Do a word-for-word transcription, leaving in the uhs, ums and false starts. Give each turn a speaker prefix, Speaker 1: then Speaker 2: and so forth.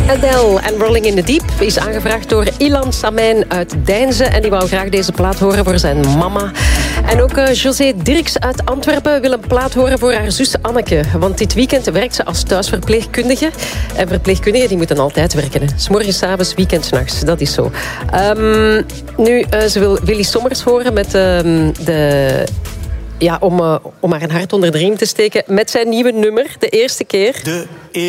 Speaker 1: Adele en Rolling in the Deep is aangevraagd door Ilan Samijn uit Deinzen. En die wou graag deze plaat horen voor zijn mama. En ook uh, José Dirks uit Antwerpen wil een plaat horen voor haar zus Anneke. Want dit weekend werkt ze als thuisverpleegkundige. En verpleegkundigen die moeten altijd werken. Hè. 's Morgens, 's avonds, weekend, 's nachts. Dat is zo. Um, nu, uh, ze wil Willy Sommers horen met um, de... Ja, om, uh, om haar een hart onder de riem te steken met zijn nieuwe nummer. De eerste keer.
Speaker 2: De